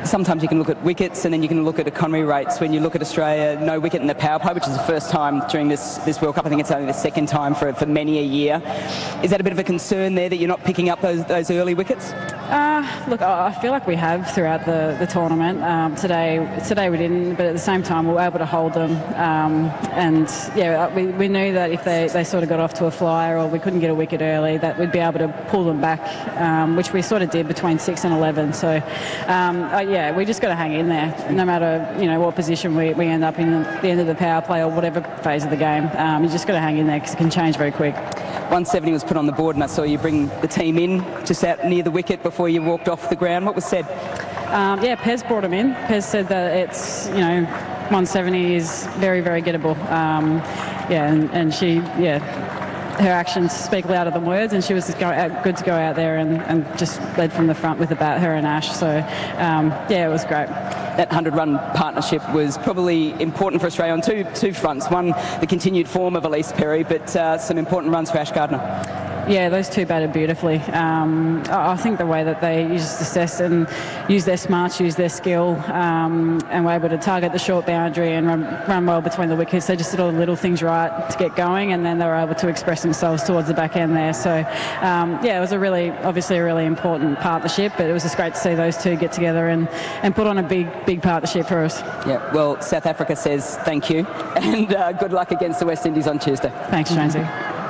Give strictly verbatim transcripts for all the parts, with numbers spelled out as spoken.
sometimes you can look at wickets and then you can look at economy rates. When you look at Australia, no wicket in the power play, which is the first time during this, this World Cup. I think it's only the second time for, for many a year. Is that a bit of a concern there that you're not picking up those, those early wickets? Uh, look, I feel like we have throughout the, the tournament. Um, today today we didn't, but at the same time we were able to hold them. Um, and, yeah, we, we knew that if they, they sort of got off to a flyer or we couldn't get a wicket early, that we'd be able to pull them back, um, which we sort of did between six and eleven. So, um, uh, yeah, we just got to hang in there, no matter, you know, what position we, we end up in at the end of the power play or whatever phase of the game. Um, you just got to hang in there because it can change very quick. one seventy was put on the board and I saw you bring the team in just out near the wicket before you walked off the ground. What was said? Um, yeah, Pez brought him in. Pez said that it's, you know, one seventy is very, very gettable. Um, yeah, and, and she, yeah, her actions speak louder than words, and she was just go out, good to go out there and, and just led from the front with the bat, her and Ash. So, um, yeah, it was great. That hundred-run partnership was probably important for Australia on two two fronts. One, the continued form of Elise Perry, but uh, some important runs for Ash Gardner. Yeah, those two batted beautifully. Um, I think the way that they just assess and use their smarts, use their skill, um, and were able to target the short boundary and run, run well between the wickets. They just did all the little things right to get going, and then they were able to express themselves towards the back end there. So, um, yeah, it was a really, obviously a really important partnership, but it was just great to see those two get together and, and put on a big, big partnership for us. Yeah, well, South Africa says thank you, and uh, good luck against the West Indies on Tuesday. Thanks, Jonesy.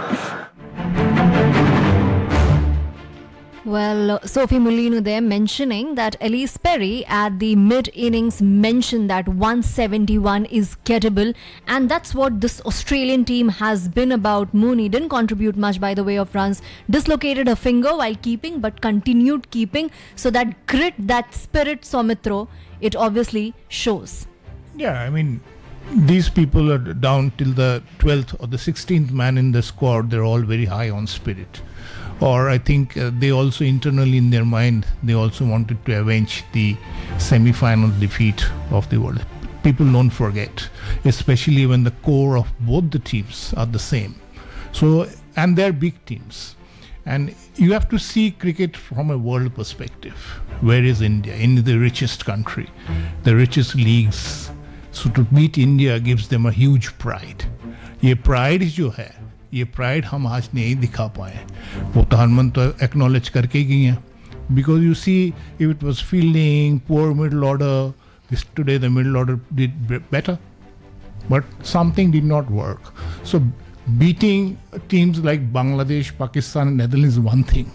Well, Sophie Mulinu there mentioning that Elise Perry at the mid-innings mentioned that one seventy-one is gettable, and that's what this Australian team has been about. Mooney didn't contribute much by the way of runs, dislocated her finger while keeping, but continued keeping. So that grit, that spirit, Soumitra, it obviously shows. Yeah, I mean, these people are down till the twelfth or the sixteenth man in the squad. They're all very high on spirit. Or I think uh, they also internally in their mind, they also wanted to avenge the semi-final defeat of the World. People don't forget, especially when the core of both the teams are the same. So, and they're big teams. And you have to see cricket from a world perspective. Where is India? In the richest country, the richest leagues. So to beat India gives them a huge pride. ये pride जो है, ये pride हम आज नहीं दिखा पाए. वो तो हरमन तो एक्नॉलेज करके गई हैं. Because you see, if it was fielding, poor middle order, this today the middle order did better. But something did not work. So beating teams like Bangladesh, Pakistan and Netherlands is one thing.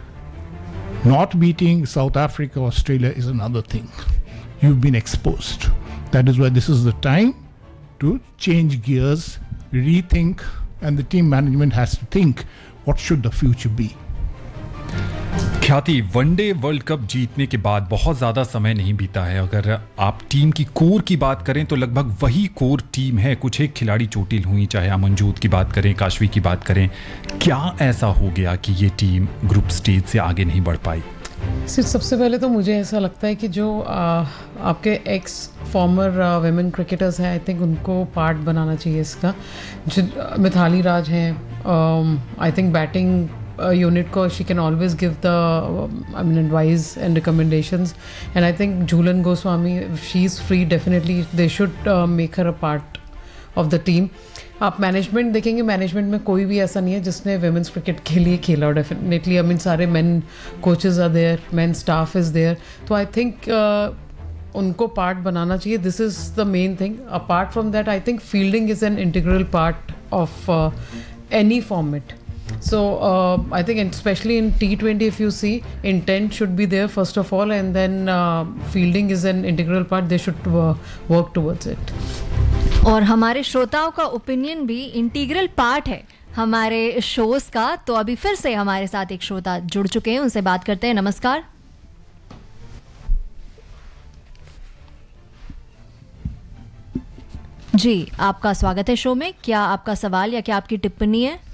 Not beating South Africa, Australia is another thing. You've been exposed. That is why this is the time to change gears, rethink, and the team management has to think what should the future be. ख्याति, one day world cup जीतने के बाद बहुत ज़्यादा समय नहीं बीता है. अगर आप टीम की कोर की बात करें तो लगभग वही कोर टीम है. कुछ एक खिलाड़ी चोटिल हुई, चाहे अमनजोत की बात करें, काशवी की बात करें. क्या ऐसा हो गया कि ये टीम ग्रुप स्टेज से आगे नहीं बढ़ पाई? सिर्फ सबसे पहले तो मुझे ऐसा लगता है कि जो आ, आपके एक्स फॉर्मर वेमेन क्रिकेटर्स हैं, आई थिंक उनको पार्ट बनाना चाहिए इसका. जो मिथाली राज हैं, आई थिंक बैटिंग यूनिट को she can always give the I mean advice and recommendations. And I think Jhulan Goswami, she is free, definitely they should make her a part of the team. आप management देखेंगे, management में कोई भी ऐसा नहीं है जिसने वेमेंस क्रिकेट के लिए खेला. और डेफिनेटली आई मीन सारे main coaches are there, main staff is there. तो आई थिंक उनको पार्ट बनाना चाहिए. This is the main thing. Apart from that, I think fielding is an integral part of any format. So uh, I think especially in T twenty, if you see, intent should be there first of all, and then uh, fielding is an integral part. They should uh, work towards it. और हमारे श्रोताओं का opinion भी integral part है हमारे shows का. तो अभी फिर से हमारे साथ एक श्रोता जुड़ चुके हैं, उनसे बात करते हैं. नमस्कार जी, आपका स्वागत है शो में. क्या आपका सवाल या क्या आपकी टिप्पणी है?